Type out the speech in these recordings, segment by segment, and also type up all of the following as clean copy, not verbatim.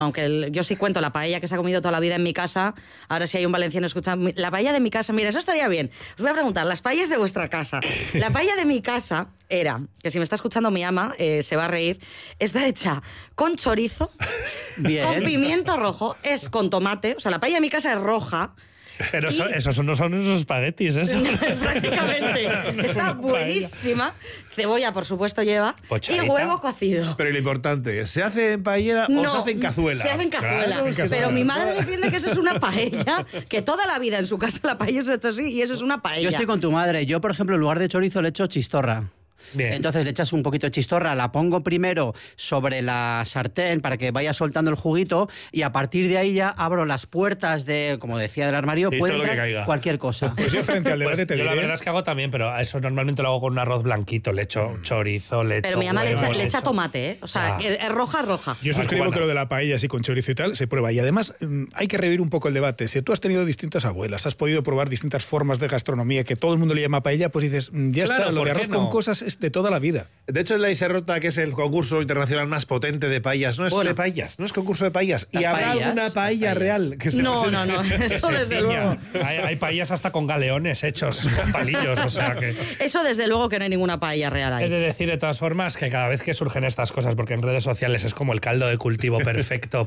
Aunque yo sí cuento la paella que se ha comido toda la vida en mi casa, ahora si hay un valenciano escuchando, la paella de mi casa, mira, eso estaría bien. Os voy a preguntar, las paellas de vuestra casa. La paella de mi casa era, que si me está escuchando mi ama, se va a reír, está hecha con chorizo, Bien. con pimiento rojo, es con tomate, o sea, la paella de mi casa es roja. Pero esos no son esos espaguetis, eso. Prácticamente. Está buenísima. Cebolla, por supuesto, lleva. Pochadita. Y huevo cocido. Pero lo importante, ¿se hace en paellera o se hace en cazuela? Se hace en cazuela. Claro, en cazuela. Pero mi madre defiende que eso es una paella, que toda la vida en su casa la paella se ha hecho así y eso es una paella. Yo estoy con tu madre. Yo, por ejemplo, en lugar de chorizo le echo chistorra. Bien. Entonces le echas un poquito de chistorra, la pongo primero sobre la sartén para que vaya soltando el juguito y a partir de ahí ya abro las puertas de, como decía, del armario, Y puede todo lo que entrar caiga. cualquier cosa. Pues yo frente al debate te Yo la diré... verdad es que hago también, pero eso normalmente lo hago con un arroz blanquito. Le echo chorizo, le echo Pero mi mamá le huevo, echa tomate, ¿eh? O sea, es roja, roja. Yo suscribo cubana. que lo de la paella así con chorizo y tal se prueba. Y además hay que revivir un poco el debate. Si tú has tenido distintas abuelas, has podido probar distintas formas de gastronomía que todo el mundo le llama paella, pues dices, ya Claro, está, lo ¿por de qué arroz no? con cosas es de toda la vida. De hecho, en la Iserrota, que es el concurso internacional más potente de paellas, no es Bueno. de paellas, no es concurso de paellas. Las ¿Y habrá paellas, alguna las paella paellas. real que se No, presente? no, no. Eso desde luego. Hay paellas hasta con galeones hechos, con palillos, o sea que... Eso desde luego que no hay ninguna paella real He ahí. de decir de todas formas que cada vez que surgen estas cosas, porque en redes sociales es como el caldo de cultivo perfecto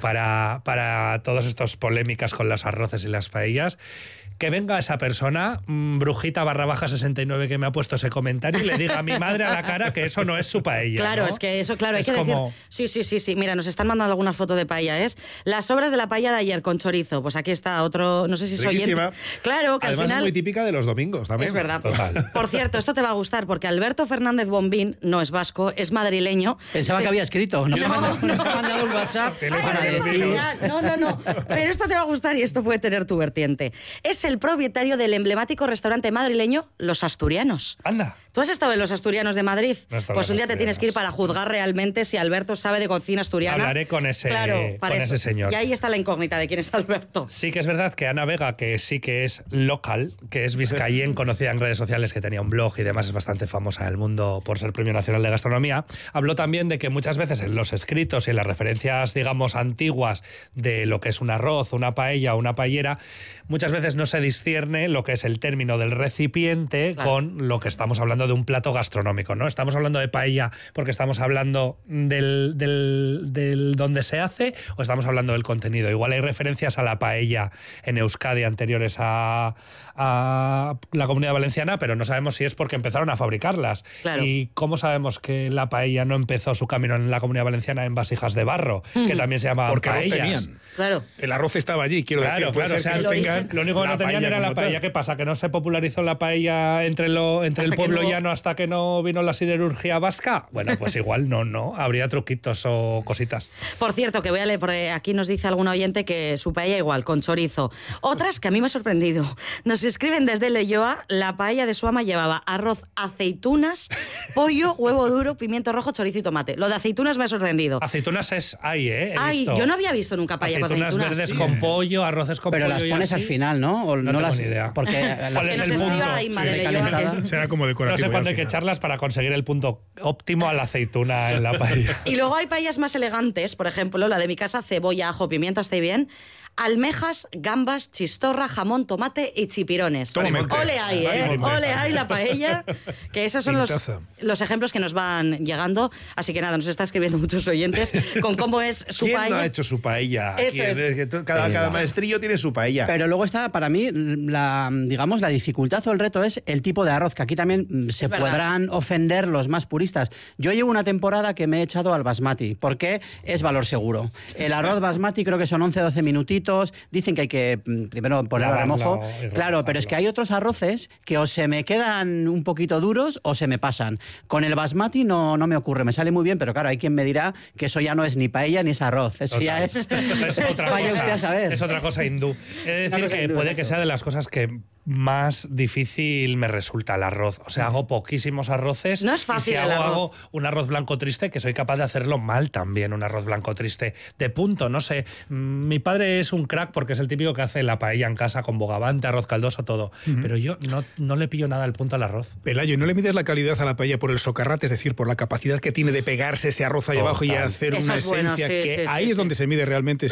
para todas estas polémicas con los arroces y las paellas, que venga esa persona, brujita / 69 que me ha puesto ese comentario y le diga a mi madre a la cara que eso no es su paella. Claro, ¿no? es que eso, claro, hay Es que como- decir... Sí. Mira, nos están mandando alguna foto de paella. Es las sobras de la paella de ayer con chorizo. Pues aquí está otro, no sé si soy Riquísima. Claro, que Además al es final... muy típica de los domingos también. Es verdad. Total. Por cierto, esto te va a gustar porque Alberto Fernández Bombín no es vasco, es madrileño. Pensaba que había escrito. Nos ha mandado un WhatsApp Ay, para pero esto es decir... genial. No. Pero esto te va a gustar y esto puede tener tu vertiente. Es el propietario del emblemático restaurante madrileño Los Asturianos. Anda. ¿Tú has estado en Los Asturianos de Madrid? No he estado Pues en un Los día te tienes que ir para juzgar realmente si Alberto sabe de cocina asturiana. Hablaré con ese- para con ese señor. Y ahí está la incógnita de quién es Alberto. Sí que es verdad que Ana Vega, que sí que es local, que es vizcaín, conocida en redes sociales, que tenía un blog y demás, es bastante famosa en el mundo por ser Premio Nacional de Gastronomía, habló también de que muchas veces en los escritos y en las referencias, digamos, antiguas de lo que es un arroz, una paella o una paellera, muchas veces no se discierne lo que es el término del recipiente Claro. con lo que estamos hablando de un plato gastronómico, ¿no? Estamos hablando de paella porque estamos hablando del donde se hace o estamos hablando del contenido. Igual hay referencias a la paella en Euskadi anteriores a la Comunidad Valenciana, pero no sabemos si es porque empezaron a fabricarlas. Claro. ¿Y cómo sabemos que la paella no empezó su camino en la Comunidad Valenciana en vasijas de barro, que también se llamaban Porque arroz paellas? tenían. Claro. El arroz estaba allí, quiero decir. Puede ser o sea, que el no tengan origen- lo único que no tenían era la como tal. paella. ¿Qué pasa? ¿Que no se popularizó la paella entre el que pueblo no- llano hasta que no vino la siderurgia vasca? Bueno, pues igual no. Habría truquitos o cositas. Por cierto, que voy a leer, porque aquí nos dice algún oyente que su paella igual, con chorizo. Otras que a mí me ha sorprendido. Nos escriben desde Leyoa, la paella de su ama llevaba arroz, aceitunas, pollo, huevo duro, pimiento rojo, chorizo y tomate. Lo de aceitunas me ha sorprendido. Aceitunas hay, ¿eh? He Ay, visto. yo no había visto nunca paella con Aceitunas aceitunas. verdes con pollo, arroces con Pero pollo las y pones así. al final, ¿no? O No tengo las, ni idea. Porque ¿Cuál Que es nos el punto? escriba Inma de Sí, Leyoa, calentada. que- Será como No decorativo. sé cuándo al hay que final. echarlas para conseguir el punto óptimo a la aceituna en la paella. Y luego hay paellas más elegantes, por ejemplo, la de mi casa, cebolla, ajo, pimienta, está bien. Almejas, gambas, chistorra, jamón, tomate y chipirones. Toma, mente. Ole ahí, Vale, mente. Ole ahí la paella. Que esos son Pintaza. los ejemplos que nos van llegando. Así que nada, nos está escribiendo muchos oyentes con cómo es su ¿Quién paella. no ha hecho su paella? Eso Aquí es. que cada maestrillo tiene su paella. Pero luego está, para mí, la dificultad o el reto es el tipo de arroz, que aquí también se verdad. podrán ofender los más puristas. Yo llevo una temporada que me he echado al basmati, porque es valor seguro. El arroz basmati creo que son 11-12 minutitos. Dicen que hay que primero ponerlo a Lavarlo remojo. y Claro, pero es que hay otros arroces que o se me quedan un poquito duros o se me pasan. Con el basmati no me ocurre, me sale muy bien, pero claro, hay quien me dirá que eso ya no es ni paella ni es arroz. Eso ya es... Es otra vaya cosa, usted a saber. es otra cosa hindú. Es una decir, cosa que hindú, puede exacto. que sea de las cosas que más difícil me resulta el arroz. O sea, hago poquísimos arroces. No es fácil y si el arroz. hago un arroz blanco triste, que soy capaz de hacerlo mal también, un arroz blanco triste. De punto, no sé. Mi padre es un crack porque es el típico que hace la paella en casa con bogavante, arroz caldoso, todo. Pero yo no le pillo nada al punto al arroz. Pelayo, ¿no le mides la calidad a la paella por el socarrate? Es decir, por la capacidad que tiene de pegarse ese arroz ahí abajo y hacer Eso una es bueno, esencia sí, que sí, ahí sí, es donde se mide realmente